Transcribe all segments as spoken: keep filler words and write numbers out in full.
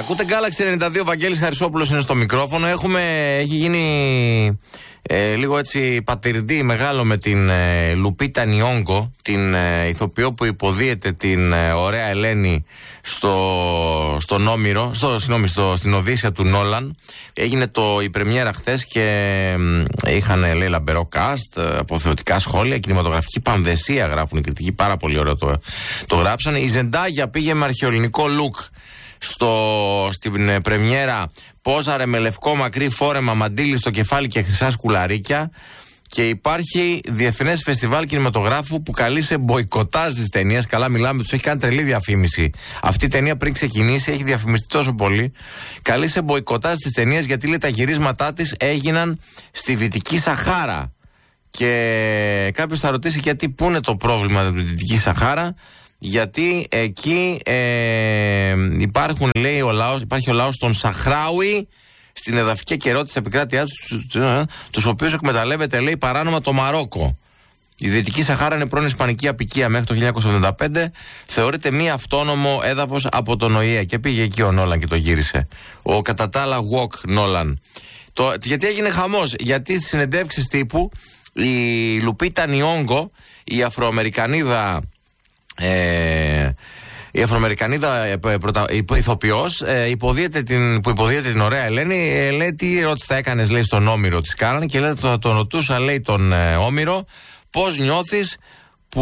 Ακούτε Galaxy ενενήντα δύο, Βαγγέλης Χαρισόπουλος είναι στο μικρόφωνο. Έχουμε, έχει γίνει ε, λίγο έτσι πατηρντή μεγάλο με την ε, Λουπίτα Νιόγκο, την ε, ηθοποιό που υποδίεται την ε, ωραία Ελένη στο, στον Όμηρο, στο, συγνώμη, στο, στην Οδύσσεια του Νόλαν. Έγινε το, η πρεμιέρα χθες και ε, είχαν λέει λαμπερό καστ, αποθεωτικά σχόλια, κινηματογραφική πανδεσία γράφουν οι κριτικοί, πάρα πολύ ωραίο το, το γράψανε. Η Ζεντάγια πήγε με αρχαιοελληνικό look στο, στην πρεμιέρα, πόζαρε με λευκό μακρύ φόρεμα, μαντίλι στο κεφάλι και χρυσά σκουλαρίκια. Και υπάρχει διεθνές φεστιβάλ κινηματογράφου που καλεί σε μποϊκοτάζ της ταινίας. Καλά, μιλάμε, τους έχει κάνει τρελή διαφήμιση. Αυτή η ταινία πριν ξεκινήσει έχει διαφημιστεί τόσο πολύ. Καλεί σε μποϊκοτάζ της ταινίας γιατί λέει τα γυρίσματά της έγιναν στη Δυτική Σαχάρα. Και κάποιος θα ρωτήσει γιατί, πού είναι το πρόβλημα με τη Δυτική Σαχάρα. Γιατί εκεί ε, υπάρχουν, λέει, ο λαός, υπάρχει ο λαός των Σαχράουι στην εδαφική ακεραιότητα της επικράτειάς τους, τους οποίους εκμεταλλεύεται, λέει, παράνομα το Μαρόκο. Η Δυτική Σαχάρα είναι πρώην Ισπανική αποικία μέχρι το χίλια εννιακόσια εβδομήντα πέντε. Θεωρείται μη αυτόνομο έδαφος από τον Ο Η Ε. Και πήγε εκεί ο Νόλαν και το γύρισε. Ο κατά τα άλλα Walk Νόλαν. Το, γιατί έγινε χαμός? Γιατί στις συνεντεύξεις τύπου η Λουπίτα Νιόγκο, η Αφροαμερικανίδα. Ε, η Αφροαμερικανίδα ε, πρωτα, ηθοποιός ε, υποδίεται την, που υποδίεται την ωραία Ελένη, ε, λέει τι ερώτηση θα έκανες, λέει, στον Όμηρο της κάνανε και λέει θα τον ρωτούσα, λέει, τον ε, Όμηρο, πώς νιώθεις που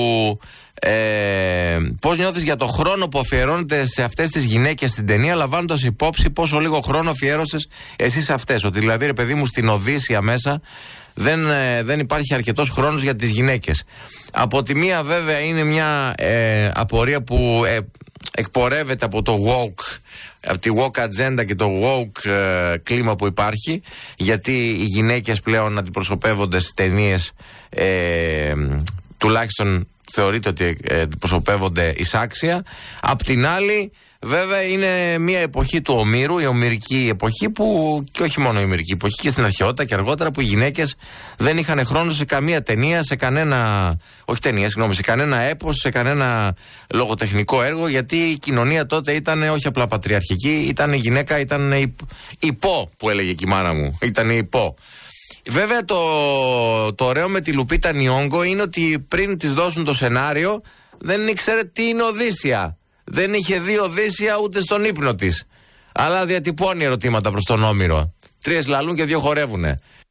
ε, πώς νιώθεις για το χρόνο που αφιερώνεται σε αυτές τις γυναίκες στην ταινία, λαμβάνοντας υπόψη πόσο λίγο χρόνο αφιέρωσες εσύ σε αυτές. Ότι δηλαδή, ρε παιδί μου, στην Οδύσσεια μέσα δεν, ε, δεν υπάρχει αρκετός χρόνος για τις γυναίκες. Από τη μία βέβαια είναι μια ε, απορία που ε, εκπορεύεται από το woke, από τη woke agenda και το woke ε, κλίμα που υπάρχει, γιατί οι γυναίκες πλέον αντιπροσωπεύονται στις ταινίες, ε, τουλάχιστον θεωρείται ότι ε, αντιπροσωπεύονται εισάξια. Απ' την άλλη, βέβαια, είναι μια εποχή του Ομήρου, η ομηρική εποχή, που και όχι μόνο η ομηρική εποχή, και στην αρχαιότητα και αργότερα, που οι γυναίκες δεν είχαν χρόνο σε καμία ταινία, σε κανένα, όχι ταινία, συγγνώμη, σε κανένα έπος, σε κανένα λογοτεχνικό έργο, γιατί η κοινωνία τότε ήταν όχι απλά πατριαρχική, ήταν η γυναίκα, ήταν υπό, που έλεγε και η μάνα μου, ήταν υπό. Βέβαια, το, το ωραίο με τη Λουπίτα Νιόγκο είναι ότι πριν της δώσουν το σενάριο, δεν ήξερε τι είναι Οδύσσεια. Δεν είχε δει Οδύσσεια ούτε στον ύπνο της. Αλλά διατυπώνει ερωτήματα προς τον Όμηρο. Τρεις λαλούν και δύο χορεύουνε.